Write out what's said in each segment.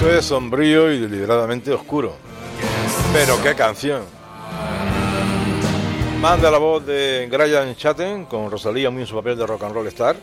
Esto es sombrío y deliberadamente oscuro. Pero qué canción. Manda la voz de Brian Chatten con Rosalía muy en su papel de rock and roll star.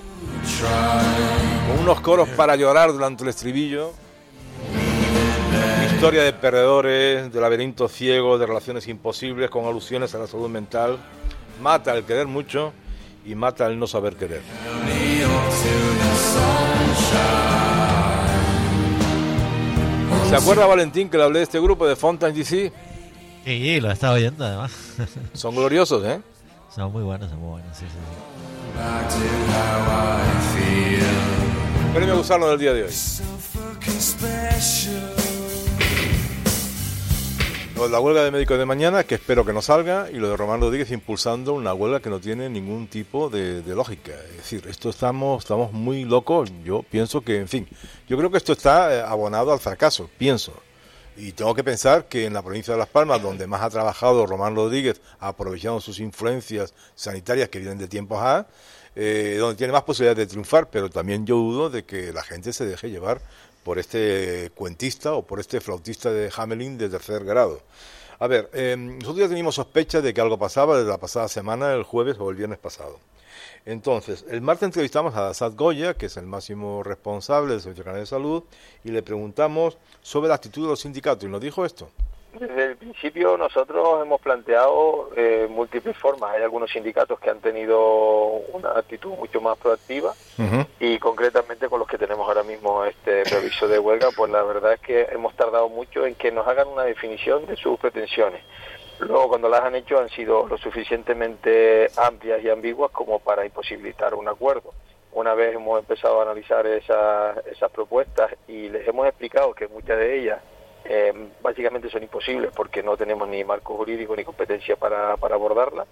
Con unos coros para llorar durante el estribillo. Historia de perdedores, de laberintos ciegos, de relaciones imposibles, con alusiones a la salud mental. Mata el querer mucho y mata el no saber querer. ¿Se acuerda, Valentín, que le hablé de este grupo de Fontaine DC? Sí, lo he estado oyendo además. Son gloriosos, ¿eh? Son muy buenos, sí. Premio Gusano del día de hoy. Lo de la huelga de médicos de mañana, que espero que no salga, y lo de Román Rodríguez impulsando una huelga que no tiene ningún tipo de lógica. Es decir, esto estamos muy locos. Yo pienso que, en fin, yo creo que esto está abonado al fracaso, pienso. Y tengo que pensar que en la provincia de Las Palmas, donde más ha trabajado Román Rodríguez, aprovechando sus influencias sanitarias que vienen de tiempos A, donde tiene más posibilidades de triunfar, pero también yo dudo de que la gente se deje llevar por este cuentista o por este flautista de Hamelin de tercer grado. A ver, nosotros ya teníamos sospechas de que algo pasaba desde la pasada semana, el jueves o el viernes pasado. Entonces, el martes entrevistamos a Asad Goya, que es el máximo responsable del Servicio Canario de Salud, y le preguntamos sobre la actitud de los sindicatos, y nos dijo esto. Desde el principio nosotros hemos planteado múltiples formas. Hay algunos sindicatos que han tenido una actitud mucho más proactiva y concretamente con los que tenemos ahora mismo este preaviso de huelga, pues la verdad es que hemos tardado mucho en que nos hagan una definición de sus pretensiones. Luego, cuando las han hecho, han sido lo suficientemente amplias y ambiguas como para imposibilitar un acuerdo. Una vez hemos empezado a analizar esas propuestas y les hemos explicado que muchas de ellas básicamente son imposibles porque no tenemos ni marco jurídico ni competencia para abordarlas,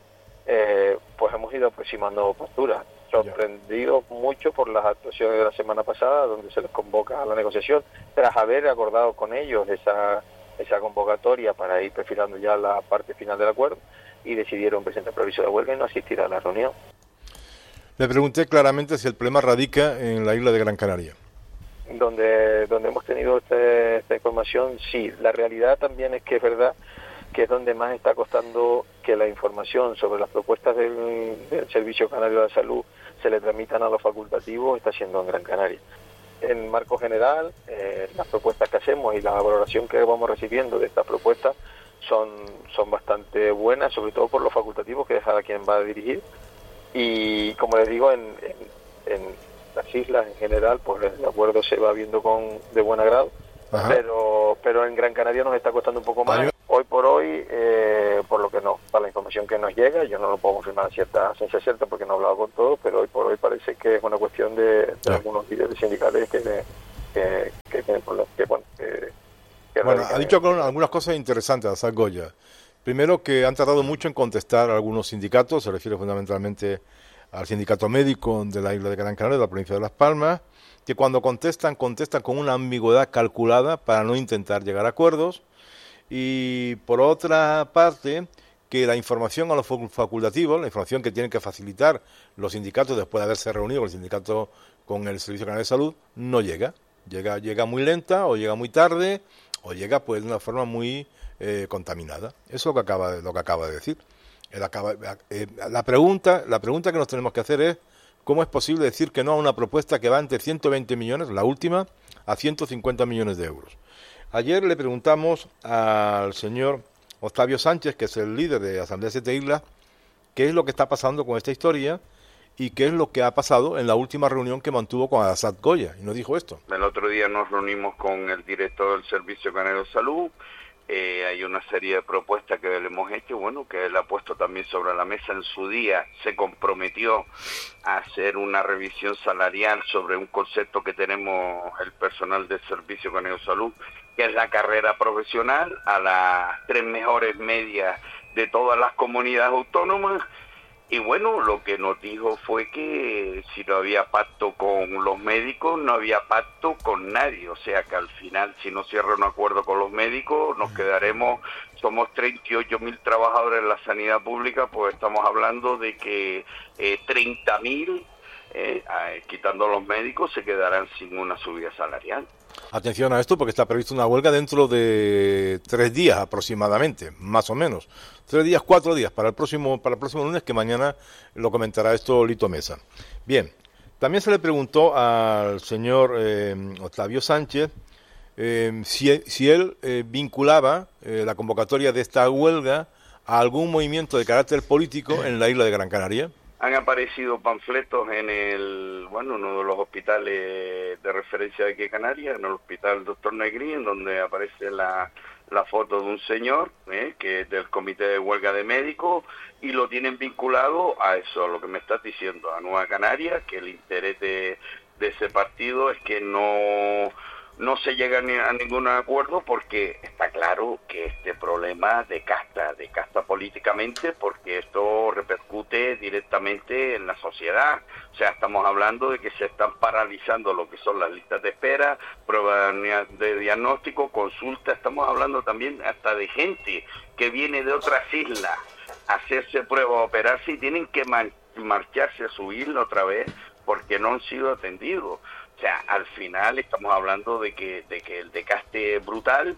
pues hemos ido aproximando posturas. Sorprendidos mucho por las actuaciones de la semana pasada, donde se les convoca a la negociación, tras haber acordado con ellos esa convocatoria para ir perfilando ya la parte final del acuerdo, y decidieron presentar preaviso de huelga y no asistir a la reunión. Le pregunté claramente si el problema radica en la isla de Gran Canaria. Donde hemos tenido esta información, sí. La realidad también es que es verdad que es donde más está costando que la información sobre las propuestas del Servicio Canario de la Salud se le tramitan a los facultativos, está siendo en Gran Canaria. En marco general, las propuestas que hacemos y la valoración que vamos recibiendo de estas propuestas son bastante buenas, sobre todo por los facultativos, que es a quien va a dirigir. Y como les digo, en las islas en general, pues el acuerdo se va viendo de buen agrado, pero en Gran Canaria nos está costando un poco más. Hoy por hoy, por lo que no, para la información que nos llega, yo no lo puedo confirmar a ciencia cierta porque no he hablado con todos, pero hoy por hoy parece que es una cuestión de algunos líderes sindicales Bueno, ha dicho algunas cosas interesantes a Asad Goya. Primero, que han tardado mucho en contestar a algunos sindicatos, se refiere fundamentalmente al sindicato médico de la isla de Gran Canaria, de la provincia de Las Palmas, que cuando contestan con una ambigüedad calculada para no intentar llegar a acuerdos. Y por otra parte, que la información a los facultativos, la información que tienen que facilitar los sindicatos después de haberse reunido con el sindicato, con el Servicio Canario de Salud, no llega. Llega muy lenta, o llega muy tarde, o llega pues de una forma muy contaminada. Eso es lo que acaba de decir. La pregunta que nos tenemos que hacer es: ¿cómo es posible decir que no a una propuesta que va entre 120 millones, la última, a 150 millones de euros? Ayer le preguntamos al señor Octavio Sánchez, que es el líder de Asamblea Siete Islas, qué es lo que está pasando con esta historia y qué es lo que ha pasado en la última reunión que mantuvo con Asad Goya, y nos dijo esto. El otro día nos reunimos con el director del Servicio Canario de Salud. Hay una serie de propuestas que le hemos hecho, bueno, que él ha puesto también sobre la mesa. En su día se comprometió a hacer una revisión salarial sobre un concepto que tenemos el personal del Servicio Canario de Salud, que es la carrera profesional a las 3 mejores medias de todas las comunidades autónomas. Y bueno, lo que nos dijo fue que si no había pacto con los médicos, no había pacto con nadie. O sea que al final, si no cierra un acuerdo con los médicos, nos quedaremos, somos 38.000 trabajadores en la sanidad pública, pues estamos hablando de que 30.000, quitando a los médicos, se quedarán sin una subida salarial. atención a esto porque está prevista una huelga dentro de 3 días aproximadamente, más o menos. 3 días, 4 días, para el próximo lunes, que mañana lo comentará esto Lito Mesa. Bien, también se le preguntó al señor Octavio Sánchez si él vinculaba la convocatoria de esta huelga a algún movimiento de carácter político en la isla de Gran Canaria. Han aparecido panfletos en uno de los hospitales de referencia de aquí de Canarias, en el hospital Dr. Negrín, en donde aparece la foto de un señor que es del comité de huelga de médicos, y lo tienen vinculado a eso, a lo que me estás diciendo, a Nueva Canaria, que el interés de ese partido es que no se llega a ningún acuerdo, porque está claro que este problema de casta políticamente, porque esto repercute directamente en la sociedad. O sea, estamos hablando de que se están paralizando lo que son las listas de espera, pruebas de diagnóstico, consultas. Estamos hablando también hasta de gente que viene de otras islas a hacerse pruebas, a operarse, y tienen que marcharse a su isla otra vez porque no han sido atendidos. O sea, al final estamos hablando de que el desgaste es brutal.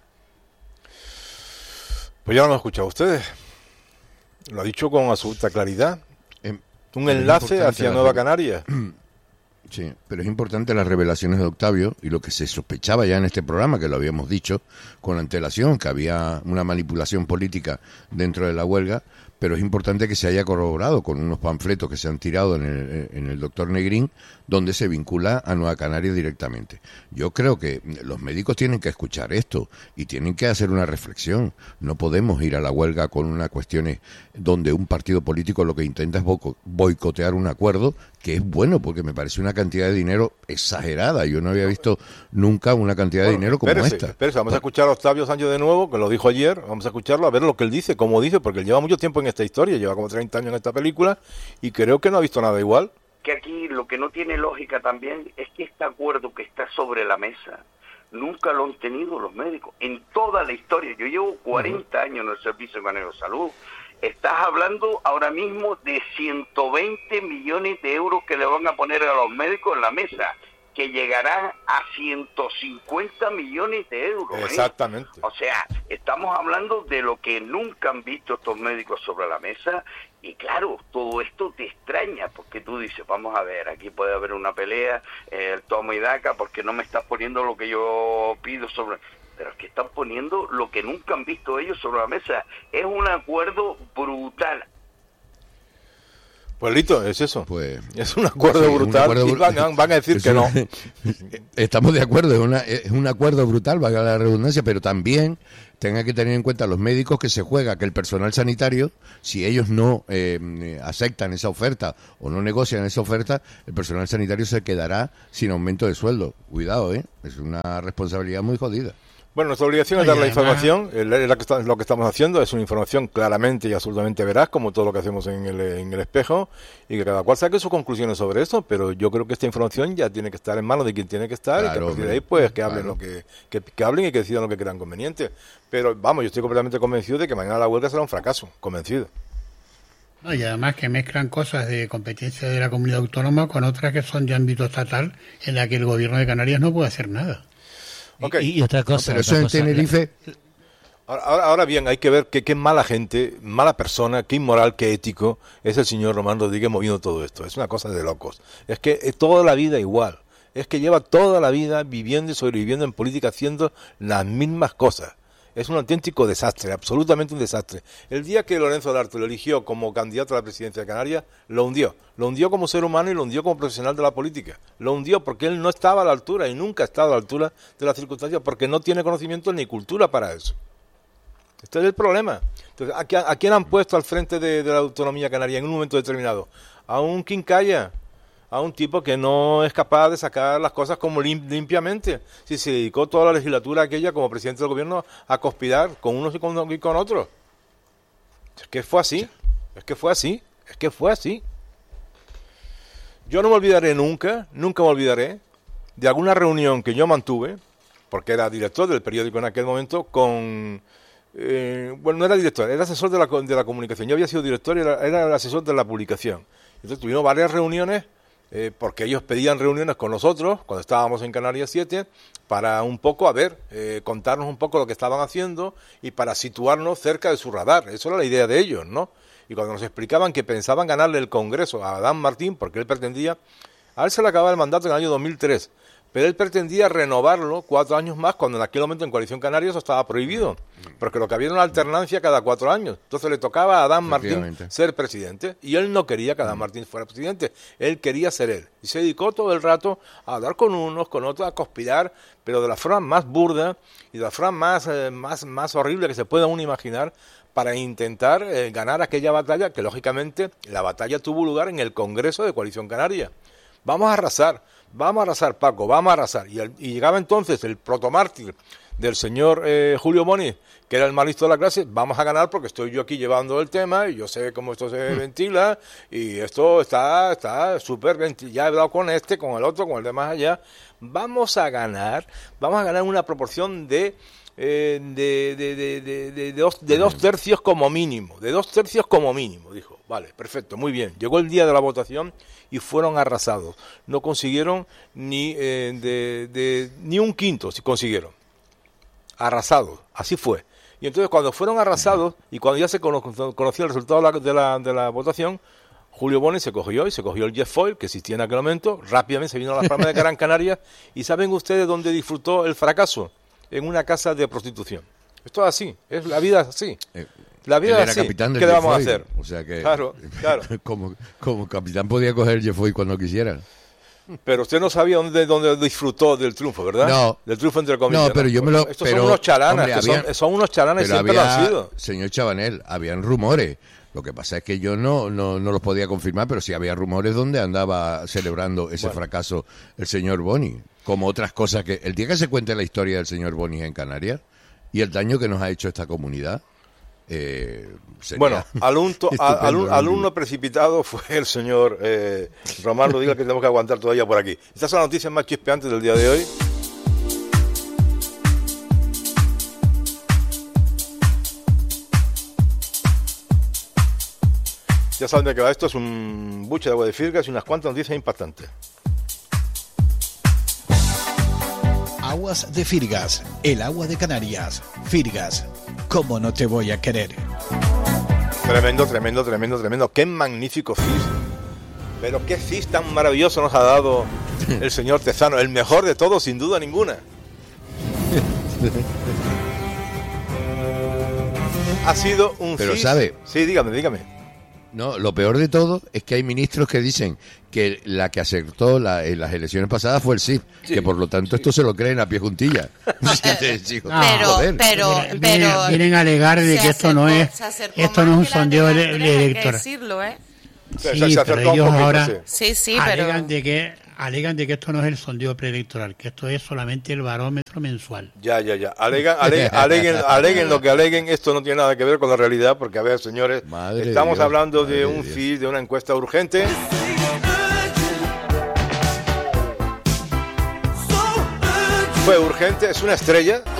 Pues ya lo han escuchado ustedes. Lo ha dicho con absoluta claridad. Un enlace hacia Nueva Canaria. Sí, pero es importante las revelaciones de Octavio y lo que se sospechaba ya en este programa, que lo habíamos dicho con antelación, que había una manipulación política dentro de la huelga, pero es importante que se haya corroborado con unos panfletos que se han tirado en el Dr. Negrín, donde se vincula a Nueva Canaria directamente. Yo creo que los médicos tienen que escuchar esto y tienen que hacer una reflexión. No podemos ir a la huelga con unas cuestiones donde un partido político lo que intenta es boicotear un acuerdo que es bueno, porque me parece una cantidad de dinero exagerada. Yo no había visto nunca una cantidad de dinero como esta. Espérese, vamos a escuchar a Octavio Sánchez de nuevo, que lo dijo ayer. Vamos a escucharlo, a ver lo que él dice, cómo dice, porque él lleva mucho tiempo en esta historia, lleva como 30 años en esta película, y creo que no ha visto nada igual. Que aquí lo que no tiene lógica también es que este acuerdo que está sobre la mesa nunca lo han tenido los médicos en toda la historia. Yo llevo 40 años en el Servicio Canario de Salud. Estás hablando ahora mismo de 120 millones de euros que le van a poner a los médicos en la mesa, que llegarán a 150 millones de euros. Exactamente. O sea, estamos hablando de lo que nunca han visto estos médicos sobre la mesa. Y claro, todo esto te extraña, porque tú dices, vamos a ver, aquí puede haber una pelea, el toma y daca, porque no me estás poniendo lo que yo pido sobre... Pero es que están poniendo lo que nunca han visto ellos sobre la mesa. Es un acuerdo brutal. Pues Lito, es eso. Pues, es un acuerdo brutal, y van a decir que no. Estamos de acuerdo, es un acuerdo brutal, valga la redundancia, pero también tenga que tener en cuenta los médicos que se juega que el personal sanitario, si ellos no aceptan esa oferta o no negocian esa oferta, el personal sanitario se quedará sin aumento de sueldo. Cuidado, es una responsabilidad muy jodida. Bueno, nuestra obligación es dar la información, es lo que estamos haciendo, es una información claramente y absolutamente veraz, como todo lo que hacemos en el espejo, y que cada cual saque sus conclusiones sobre eso, pero yo creo que esta información ya tiene que estar en manos de quien tiene que estar, claro, y que a partir de ahí pues que hablen que hablen y que decidan lo que crean conveniente. Pero vamos, yo estoy completamente convencido de que mañana la huelga será un fracaso, convencido. No, y además que mezclan cosas de competencia de la comunidad autónoma con otras que son de ámbito estatal, en la que el gobierno de Canarias no puede hacer nada. Okay. Y otra cosa... No, pero eso en Tenerife... Ahora bien, hay que ver qué mala gente, mala persona, qué inmoral, qué ético es el señor Román Rodríguez moviendo todo esto. Es una cosa de locos. Es que es toda la vida igual. Es que lleva toda la vida viviendo y sobreviviendo en política haciendo las mismas cosas. Es un auténtico desastre, absolutamente un desastre. El día que Lorenzo Larte lo eligió como candidato a la presidencia de Canarias, lo hundió. Lo hundió como ser humano y lo hundió como profesional de la política. Lo hundió porque él no estaba a la altura y nunca ha estado a la altura de las circunstancias, porque no tiene conocimiento ni cultura para eso. Este es el problema. Entonces, ¿a quién han puesto al frente de la autonomía canaria en un momento determinado? A un quincalla, a un tipo que no es capaz de sacar las cosas como limpiamente. Si se dedicó toda la legislatura aquella como presidente del gobierno a conspirar con unos y con otros. Es que fue así. Yo no me olvidaré nunca me olvidaré de alguna reunión que yo mantuve, porque era director del periódico en aquel momento, con... bueno, no era director, era asesor de la comunicación. Yo había sido director y era el asesor de la publicación. Entonces tuvimos varias reuniones porque ellos pedían reuniones con nosotros cuando estábamos en Canarias 7 para un poco, contarnos un poco lo que estaban haciendo y para situarnos cerca de su radar. Eso era la idea de ellos, ¿no? Y cuando nos explicaban que pensaban ganarle el Congreso a Adán Martín, porque él pretendía, a él se le acababa el mandato en el año 2003, pero él pretendía renovarlo 4 años más, cuando en aquel momento en Coalición Canaria eso estaba prohibido, porque lo que había era una alternancia cada 4 años. Entonces le tocaba a Adán Martín ser presidente, y él no quería que Adán Martín fuera presidente, él quería ser él. Y se dedicó todo el rato a hablar con unos, con otros, a conspirar, pero de la forma más burda y de la forma más horrible que se pueda uno imaginar, para intentar ganar aquella batalla, que lógicamente la batalla tuvo lugar en el Congreso de Coalición Canaria. Vamos a arrasar, Paco, vamos a arrasar. Y llegaba entonces el protomártir del señor Julio Boni, que era el más listo de la clase. Vamos a ganar porque estoy yo aquí llevando el tema y yo sé cómo esto se ventila y esto está súper ventilado. Ya he hablado con este, con el otro, con el de más allá. Vamos a ganar una proporción de 2 tercios como mínimo, dijo. Vale, perfecto, muy bien. Llegó el día de la votación y fueron arrasados. No consiguieron ni un quinto, si consiguieron. Arrasados, así fue. Y entonces cuando fueron arrasados y cuando ya se conocía el resultado de la votación, Julio Boni se cogió el jet foil que existía en aquel momento, rápidamente se vino a las Palmas de Gran Canaria. ¿Y saben ustedes dónde disfrutó el fracaso? En una casa de prostitución. Esto es así, es la vida es así. La vida es así. ¿Qué le vamos a hacer? O sea que claro. como capitán podía coger el jet foil cuando quisiera. Pero usted no sabía dónde disfrutó del triunfo, ¿verdad? No. Del triunfo entre comillas. No, pero yo me lo... Estos son unos chalanas, son unos chalanes, siempre lo han sido. Señor Chabanel, habían rumores. Lo que pasa es que yo no los podía confirmar, pero sí había rumores donde andaba celebrando ese fracaso el señor Boni. Como otras cosas que... El día que se cuente la historia del señor Boni en Canarias y el daño que nos ha hecho esta comunidad... Bueno, alumno precipitado fue el señor Román Rodríguez, que tenemos que aguantar todavía por aquí. Estas son las noticias más chispeantes del día de hoy. Ya saben de qué va esto, es un buche de agua de Firgas y unas cuantas noticias impactantes. Aguas de Firgas, el agua de Canarias. Firgas, ¿cómo no te voy a querer? Tremendo. Qué magnífico CIS. Pero qué CIS tan maravilloso nos ha dado el señor Tezano. El mejor de todos, sin duda ninguna. Ha sido un Pero CIS... ¿sabe? Sí, dígame. No, lo peor de todo es que hay ministros que dicen que la que acertó en las elecciones pasadas fue el CIS, que por lo tanto esto se lo creen a pie juntilla. Pero vienen a alegar de que esto no es un sondeo electoral. Sí, pero ellos ahora sí, alegan de que esto no es el sondeo preelectoral, que esto es solamente el barómetro mensual. Ya. Aleguen lo que aleguen, esto no tiene nada que ver con la realidad, porque, a ver, señores, estamos hablando de un CIS, de una encuesta urgente. Fue urgente, es una estrella,